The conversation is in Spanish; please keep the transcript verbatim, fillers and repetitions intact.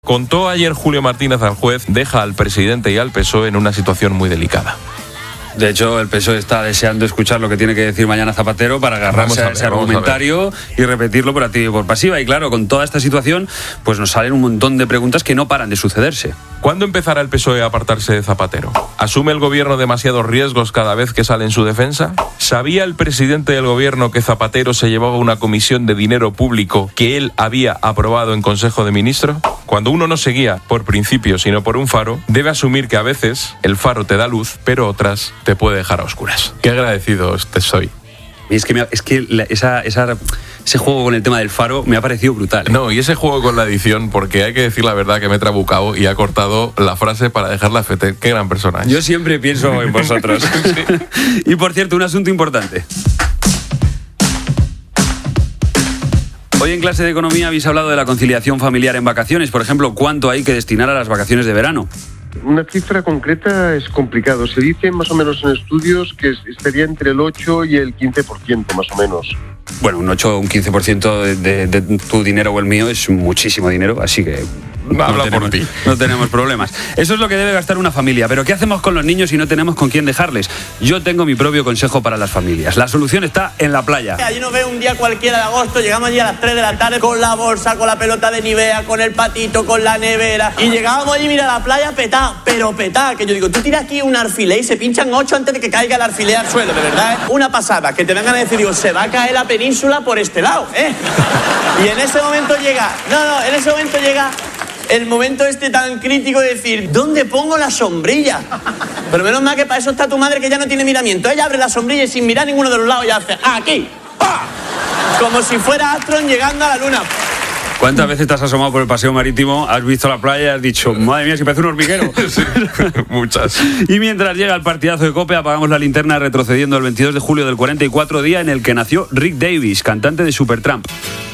Contó ayer Julio Martínez al juez, deja al presidente y al P S O E en una situación muy delicada. De hecho, el P S O E está deseando escuchar lo que tiene que decir mañana Zapatero para agarrarse a, ver, a ese argumentario a y repetirlo por activa y por pasiva. Y claro, con toda esta situación, pues nos salen un montón de preguntas que no paran de sucederse. ¿Cuándo empezará el P S O E a apartarse de Zapatero? ¿Asume el gobierno demasiados riesgos cada vez que sale en su defensa? ¿Sabía el presidente del gobierno que Zapatero se llevaba una comisión de dinero público que él había aprobado en Consejo de Ministros? Cuando uno no se guía por principios sino por un faro, debe asumir que a veces el faro te da luz, pero otras te puede dejar a oscuras. Qué agradecido te soy. Y es que, me, es que la, esa, esa, ese juego con el tema del faro me ha parecido brutal. ¿eh? No, y ese juego con la edición, porque hay que decir la verdad que me he trabucado y ha cortado la frase para dejarla fete. Qué gran persona es. Yo siempre pienso en vosotros. Sí. Y por cierto, un asunto importante. Hoy en clase de economía habéis hablado de la conciliación familiar en vacaciones. Por ejemplo, ¿cuánto hay que destinar a las vacaciones de verano? Una cifra concreta es complicado. Se dice más o menos en estudios que estaría entre el ocho y el quince por ciento más o menos. Bueno, un ocho o un quince por ciento de, de, de tu dinero o el mío es muchísimo dinero, así que no habla tenemos, por ti. No tenemos problemas. Eso es lo que debe gastar una familia. Pero ¿qué hacemos con los niños si no tenemos con quién dejarles? Yo tengo mi propio consejo para las familias. La solución está en la playa. Allí nos ve un día cualquiera de agosto, llegamos allí a las tres de la tarde con la bolsa, con la pelota de Nivea, con el patito, con la nevera. Y llegábamos allí, mira, a la playa petá, pero petá. Que yo digo, tú tiras aquí un alfiler y se pinchan ocho antes de que caiga el alfiler al suelo, de verdad, ¿eh? Una pasada, que te vengan a decir, digo, se va a caer la península por este lado, ¿eh? Y en ese momento llega, no, no, en ese momento llega el momento este tan crítico de decir, ¿dónde pongo la sombrilla? Pero menos mal que para eso está tu madre, que ya no tiene miramiento. Ella abre la sombrilla y sin mirar ninguno de los lados ya hace, ¡aquí! ¡Ah! Como si fuera Astron llegando a la luna. ¿Cuántas veces te has asomado por el paseo marítimo, has visto la playa y has dicho, madre mía, si parece un hormiguero? Sí, muchas. Y mientras llega el partidazo de COPE, apagamos la linterna retrocediendo el veintidós de julio del cuarenta y cuatro, día en el que nació Rick Davies, cantante de Supertramp.